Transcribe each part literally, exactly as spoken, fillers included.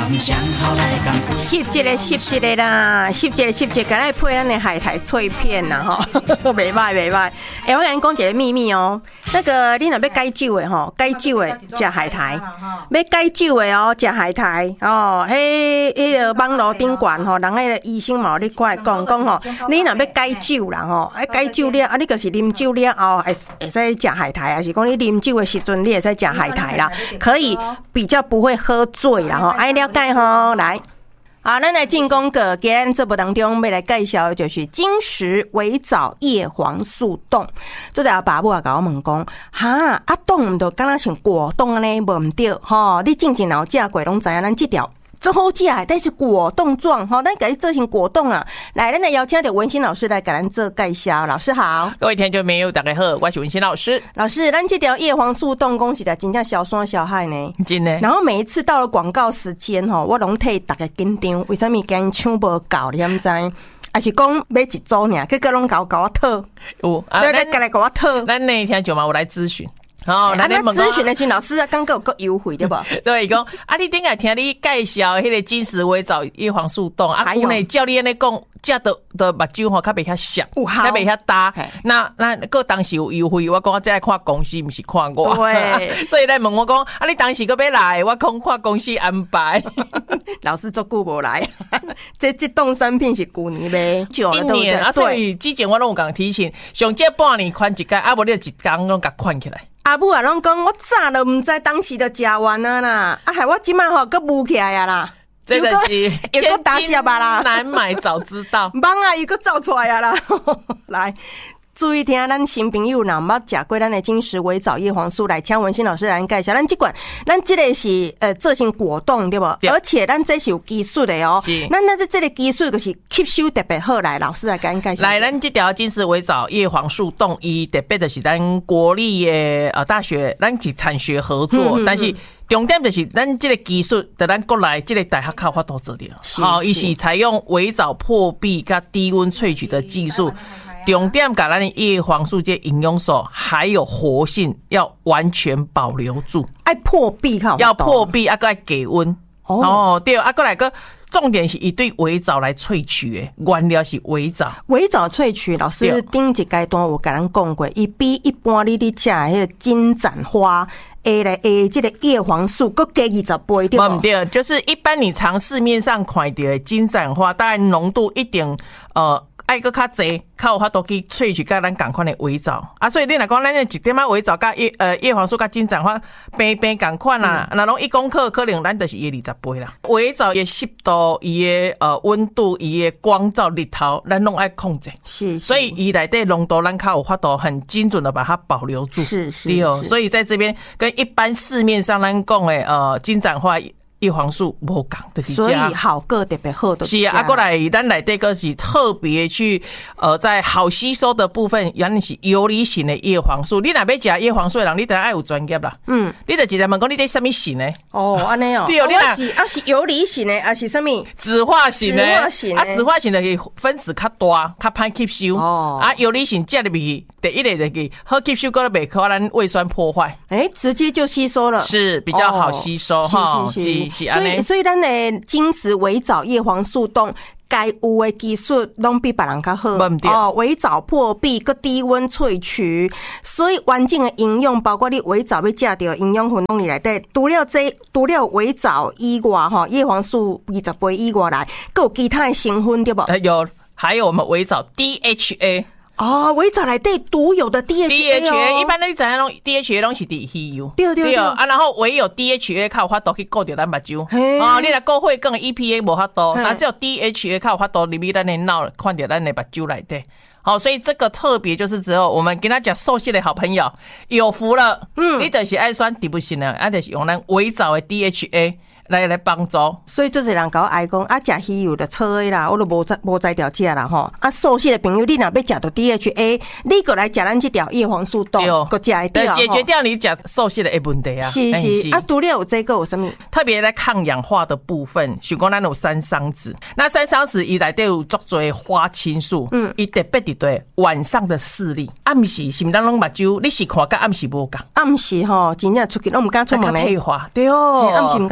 想好来讲， 吸一个吸一个啦，吸一个吸一个，来配咱的海苔脆片啦吼，袂歹袂歹。哎，我跟你讲一个秘密哦，那个你若要解酒的吼，解酒的食海苔，要解酒的哦，食海苔哦，迄迄个网络顶悬吼，人迄个医生嘛，你过来讲讲吼，你若要解酒啦吼，啊解酒了啊，你就是啉酒了后，会会使食海苔，还是讲你啉酒的时阵，你会使食海苔啦，可以比较不会喝醉啦吼，爱了解吼，来。好，咱来进攻个，今天这部当中要来介绍的就是金石维藻叶黄素冻。这个爸母也甲我问讲，哈啊冻唔着，敢若像果冻安尼，无唔对吼。你进前有食过，拢知影咱这条真好食的，但是果冻状吼，咱给它做成果冻啊。来，咱来邀请到文心老师来给咱做介绍。老师好， 各位听众朋友大家好，我是文心老师。 老师，咱这条叶黄素冻讲实在真正小山小海呢， 真的。 然后每一次到了广告时间吼，我拢替大家紧张，为什么今日抢无够？你毋知？还是讲买一组尔，结果拢搞搞我套， 有啊， 对对，过来搞我套。 咱那天就嘛，我来咨询。哦， 咱咧咨询的时候，老师啊，刚刚有个优惠对不？ 对，讲啊，你顶下听你介绍迄个金石维藻叶黄素冻，啊，有呢照你安尼讲，食的的目睭吼较袂遐涩，较袂遐搭。那那个当时有优惠，我讲我再来看公司，不是看我。 对， 所以来问我讲，啊，你当时个要来，我讲看公司安排。 老师足久无来，这这冻产品是旧年呗， 一年啊，所以之前我拢有讲提醒，上这半年款一届，啊，无你一工拢甲款起来。 阿母啊，拢讲我早都唔知当时就食完啊啦，啊害我今晚吼搁补起来啊啦， 真的是又搁打死吧啦， 难买早知道， 忙啊又搁走出来啊啦，来。注意听，咱新朋友若捌食过咱的金石维藻叶黄素，来请文心老师来介绍。咱这款，咱这个是呃做成果冻对不？而且咱这是有技术的哦。是。咱那这这个技术就是吸收特别好，来老师来讲介绍。 来，咱这条金石维藻叶黄素冻，伊特别的是咱国立的呃大学，咱是产学合作，嗯嗯嗯但是。重点就是咱这个技术，在咱国内这个大学靠法度做掉。好，伊是采用维藻破壁跟低温萃取的技术。重点把咱的叶黄素这营养素还有活性要完全保留住。 爱破壁靠， 要破壁啊，个爱给温。 哦, 哦，对，啊，过来个。重点是一对维藻来萃取的，原料是维藻。 维藻萃取，老师顶一阶段有跟咱讲过，伊比一般你伫食迄个金盏花。A 来 A 这个叶黄素搁加二十倍对不？对，就是一般你常市面上看到的金盏花，大概浓度一定呃。爱搁较济，较有法度去萃取甲咱共款的维藻啊，所以你若讲咱的一点仔维藻甲叶呃叶黄素甲金盏花平平共款啦，若拢一公克可能咱就是伊二十倍啦。维藻的湿度、伊的呃温度、伊的光照、日头，咱拢爱控制。 是， 所以伊内底浓度咱较有法度很精准的把它保留住。 是是， 对哦。所以在这边跟一般市面上咱讲的呃金盏花。叶黄素无共，就是所以好个特别好的是啊，啊过来咱内底个是特别去呃在好吸收的部分，原来是游离型的叶黄素。你若要食叶黄素的人，你得爱有专业啦。嗯，你得直接问讲你这什么型的？ 哦，安尼哦， 对，你若是啊是游离型的，啊是什么？ 酯化型的， 酯化型的， 啊酯化型的是分子较大，较歹吸收。哦，啊游离型食入去，第一个就是好吸收，个袂可咱胃酸破坏。 哎、欸，直接就吸收了， 是比较好吸收哈。 是是是。所以，所以咱的金石维藻叶黄素冻，该有的技术拢比别人较好。哦，维藻破壁，佮低温萃取，所以完整的营养，包括你维藻要食到营养分拢里内底。除了这，除了维藻以外，哈，叶黄素二十倍以外来，佮有其他的成分对不？ 有，还有我们维藻 D H A。 哦，维藻内底独有的 D H A， D H A 一般你知影拢 D H A 拢是伫鱼油， 对对对啊，然后唯有 D H A 较有法度去顾着咱目睭，哦，你若顾血管 E P A 无法度，但只有 D H A 较有法度入去咱的脑，看着咱的目睭内底。好，所以这个特别就是之后我们跟他讲瘦蟹的好朋友有福了，嗯，你就是爱选植物性的，啊，就是用咱维藻的 D H A。来来帮助， 所以就是人甲我爱讲啊，食鱼油就错的啦，我都无在无在条食啦吼。啊，素食的朋友，你若要食到 D H A， 你过来食咱这条叶黄素冻，个食会掉， 解决掉你食素食的问题啊。 是是，是啊，除了有这个有什么？ 特别在抗氧化的部分，像讲咱有三桑子，那三桑子伊内底有足多花青素，嗯，伊特别伫对晚上的视力，暗时是毋当拢目睭，你是看甲暗时无共， 暗时吼，真正出去拢毋敢出门咧， 退化，对哦， 暗时毋敢出门咧。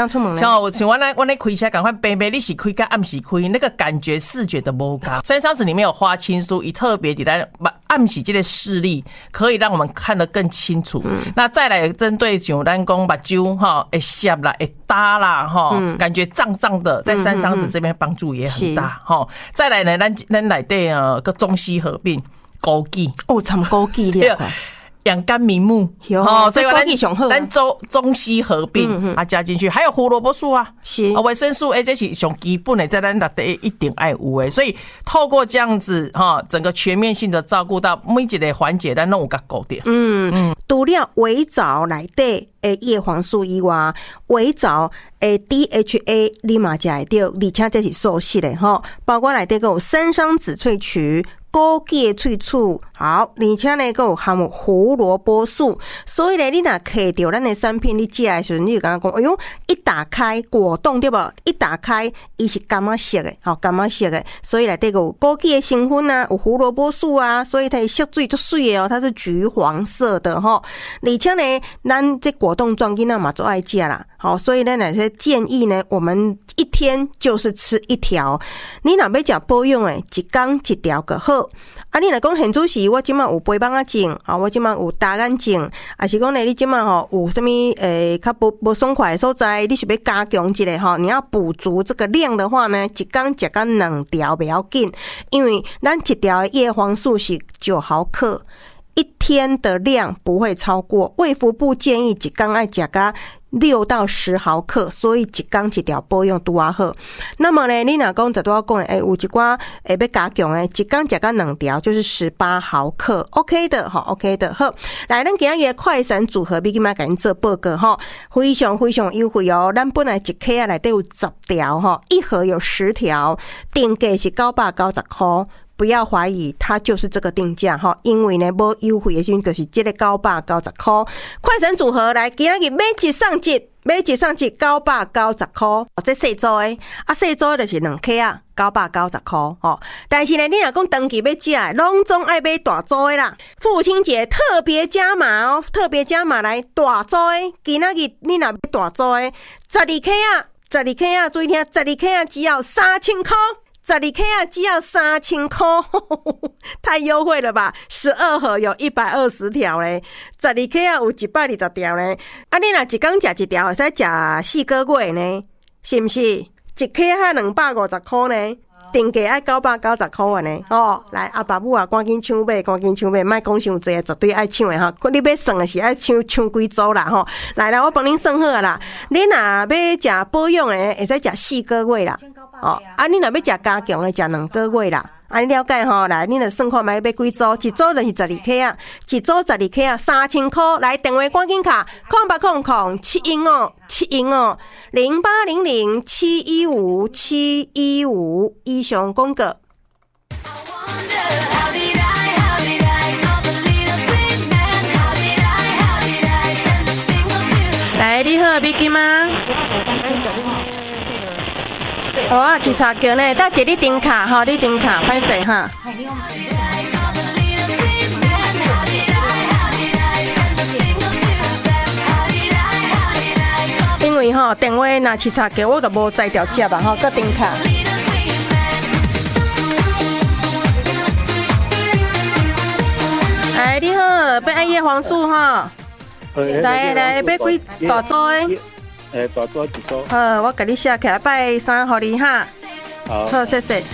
像我像我那我那开车赶快背背，你是开跟暗时开，那个感觉视觉的不高。三商子里面有花青素，以特别的来暗时这个视力，可以让我们看得更清楚。嗯、那再来针对像咱讲目睭哈，会涩啦，会搭啦哈，嗯、感觉胀胀的，在三商子这边帮助也很大哈、嗯。再来呢，咱咱内底呃个中西合并，枸杞哦，参枸杞了。 养肝明目， 哦，所以咱咱中中西合并、嗯、啊加进去，还有胡萝卜素啊， 是啊维生素 A 这是上基本的，在咱内底一定爱有诶。所以透过这样子哈，整个全面性的照顾到每一个环节，咱拢有甲顾到。 嗯嗯，除了维藻内底诶叶黄素以外，维藻诶 D H A 你嘛食会到，而且这是素食的吼，包括内底有三商子萃取。枸杞的萃取好，而且呢，还有含有胡萝卜素，所以呢，你若摕到咱的产品，你食的时候，你就感觉讲，哎呦，一打开果冻对不？一打开，伊是柑仔色的，好柑仔色的，所以内底有枸杞的成分啊，有胡萝卜素啊，所以它的色水就水的哦，它是橘黄色的哈。而且呢，咱这果冻状囡仔嘛最爱食啦，好，所以呢，哪些建议呢？我们一天就是吃一条，你若要食保养的，一天一条就好。啊，你若讲现主时，我即马有肥胖啊症，啊，我即马有大眼症，还是讲呢，你即马吼有啥物诶，较无无爽快的所在，你是要加强一下吼，你要补足这个量的话呢，一天食到两条不要紧，因为咱一条叶黄素是九毫克。一天的量不会超过，卫福部建议一天爱食到六到十毫克，所以一天一条保养拄啊好。那么呢，你若讲就拄啊讲诶，有一寡诶要加强诶，一天食到两条就是十八毫克 ，OK 的哈 ，OK 的好。来，咱今日快闪组合，要今仔甲恁做报告哈，非常非常优惠哦。咱本来一克啊内底有十条哈，一盒有十条，定价是九百九十块。不要怀疑，它就是这个定价哈，因为呢，无优惠的时候就是这个九百九十块。快闪组合来，今日买一送一，买一送一九百九十块。这细组的，啊细组的就是两克啊，九百九十块吼。但是呢，你若讲长期要食，拢总爱买大组的啦。父亲节特别加码哦，特别加码来大组的，今仔日你若买大组的，十二克啊，十二克啊，注意听，十二克啊，只要三千块。十二克啊，只要三千块，太优惠了吧！十二盒有一百二十条嘞，十二克啊有一百二十条嘞。啊，你若一天食一条，会使食四个月呢，是不是？一克还两百五十块呢，定价爱九百九十块呢。哦，来阿爸母啊，赶紧抢买，赶紧抢买，莫讲伤济，绝对爱抢的哈。你要算的是爱抢抢几组啦吼。来啦，我帮恁算好啦。你若要食保养的，会使食四个月啦。哦，啊，你若要食加强的，食两个月啦。啊，你了解吼？来，你若算看买买几组，一组就是十二克啊，一组十二克啊，三千块。来，电话赶紧卡，空八空空七一五七一五零八零零七一五七一五以上广告。来，你好，美金吗？哦啊，吃茶桥呢，大姐你订卡哈，你订卡，歹势哈。因为吼电话若吃茶桥，我就无在调接吧吼，搁订卡。哎，你好，要爱叶黄素哈。来来，要几大组的？ 诶，大组一组。 好，我给你写起来，拜三互你哈。 好， 好，谢谢。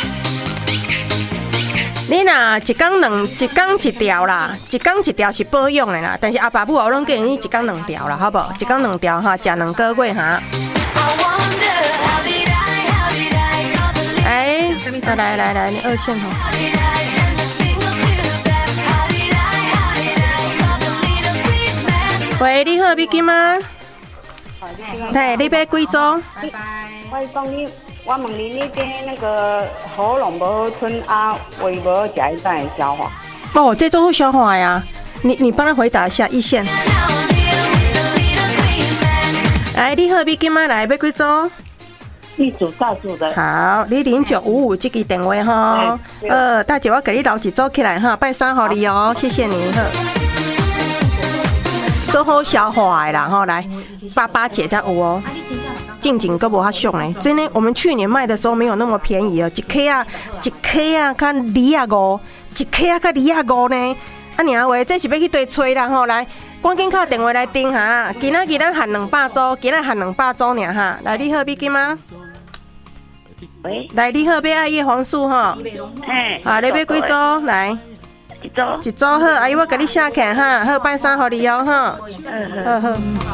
你若一天两一天一条啦，一天一条是保养的啦，但是阿爸母我拢建议你一天两条啦，好不好？一天两条哈，食两个月哈。哎，来来来，你二线吼。喂，你好，美金吗？对，你要几组？ 拜拜。我讲你，我问你，你这那个喉咙无好吞啊，胃无好食，一旦会消化？ 哦，这都会消化呀。你你帮他回答一下一线。来，你好，美金吗？来，要几组？ 一组大组的。 好，你零九五五这个电话哈。呃，大姐，我给你留一组起来哈，拜三好你哦，谢谢你。做好消化的啦吼，来八八节才有哦。 进前搁无遐俗呢。真的，我们去年卖的时候没有那么便宜哦，一克啊，一克啊，看二啊五，一克啊，看二啊五呢。啊，娘话，这是要去对吹啦吼，来，赶紧敲电话来订哈。今仔日咱限两百组，今仔限两百组尔哈。来，你好，美金吗？ 喂， 来，你好，要爱叶黄素哈。 嘿， 啊，你要几组？来， 一组， 一组好，阿姨我甲你写起哈，好，拜三互你哦哈。 嗯嗯。 好好。